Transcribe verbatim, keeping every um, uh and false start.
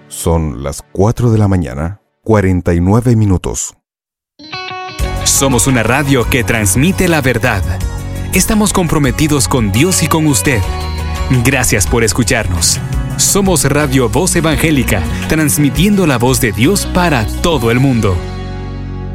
Son las cuatro de la mañana, cuarenta y nueve minutos. Somos una radio que transmite la verdad. Estamos comprometidos con Dios y con usted. Gracias por escucharnos. Somos Radio Voz Evangélica, transmitiendo la voz de Dios para todo el mundo.